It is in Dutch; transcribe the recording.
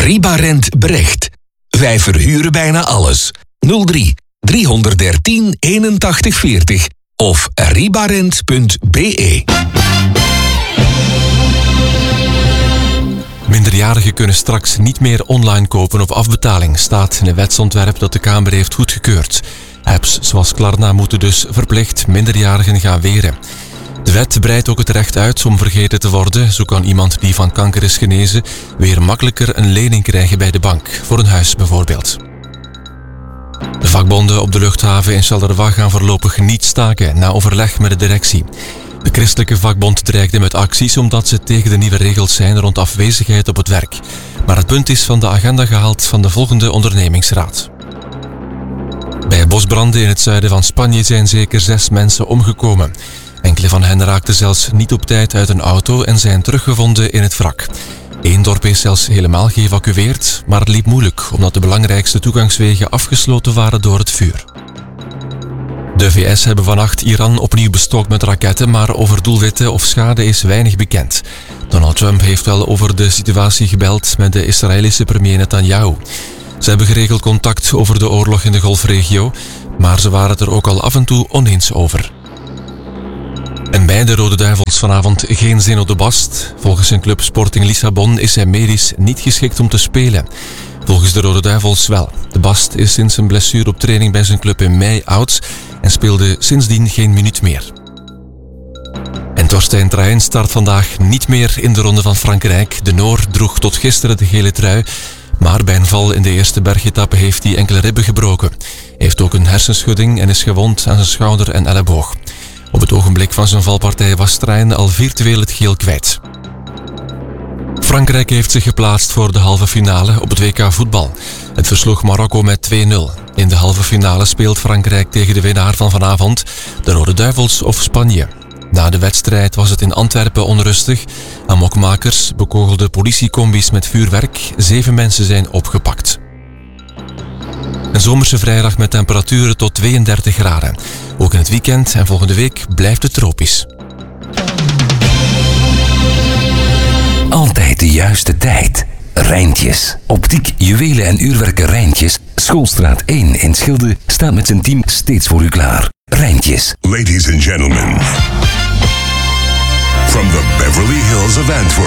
Ribarent Brecht. Wij verhuren bijna alles. 03 313 81 40 of ribarent.be. Minderjarigen kunnen straks niet meer online kopen op afbetaling, staat in een wetsontwerp dat de Kamer heeft goedgekeurd. Apps zoals Klarna moeten dus verplicht minderjarigen gaan weren. De wet breidt ook het recht uit om vergeten te worden. Zo kan iemand die van kanker is genezen weer makkelijker een lening krijgen bij de bank, voor een huis bijvoorbeeld. De vakbonden op de luchthaven in Charleroi gaan voorlopig niet staken, na overleg met de directie. De christelijke vakbond dreigde met acties omdat ze tegen de nieuwe regels zijn rond afwezigheid op het werk. Maar het punt is van de agenda gehaald van de volgende ondernemingsraad. Bij bosbranden in het zuiden van Spanje zijn zeker 6 mensen omgekomen. Enkele van hen raakten zelfs niet op tijd uit een auto en zijn teruggevonden in het wrak. 1 dorp is zelfs helemaal geëvacueerd, maar het liep moeilijk omdat de belangrijkste toegangswegen afgesloten waren door het vuur. De VS hebben vannacht Iran opnieuw bestookt met raketten, maar over doelwitten of schade is weinig bekend. Donald Trump heeft wel over de situatie gebeld met de Israëlische premier Netanyahu. Ze hebben geregeld contact over de oorlog in de Golfregio, maar ze waren het er ook al af en toe oneens over. En bij de Rode Duivels vanavond geen zin op de bast. Volgens zijn club Sporting Lissabon is hij medisch niet geschikt om te spelen. Volgens de Rode Duivels wel. De Bast is sinds een blessure op training bij zijn club in mei oud en speelde sindsdien geen minuut meer. En Torstein Traijn start vandaag niet meer in de Ronde van Frankrijk. De Noor droeg tot gisteren de gele trui, maar bij een val in de eerste bergetappe heeft hij enkele ribben gebroken. Hij heeft ook een hersenschudding en is gewond aan zijn schouder en elleboog. Op het ogenblik van zijn valpartij was Traijn al virtueel het geel kwijt. Frankrijk heeft zich geplaatst voor de halve finale op het WK voetbal. Het versloeg Marokko met 2-0. In de halve finale speelt Frankrijk tegen de winnaar van vanavond, de Rode Duivels of Spanje. Na de wedstrijd was het in Antwerpen onrustig. Amokmakers bekogelden politiecombis met vuurwerk. 7 mensen zijn opgepakt. Een zomerse vrijdag met temperaturen tot 32 graden. Ook in het weekend en volgende week blijft het tropisch. Altijd de juiste tijd. Rijntjes. Optiek, juwelen en uurwerken Rijntjes. Schoolstraat 1 in Schilde staat met zijn team steeds voor u klaar. Rijntjes. Ladies and gentlemen, from the Beverly Hills of Antwerp,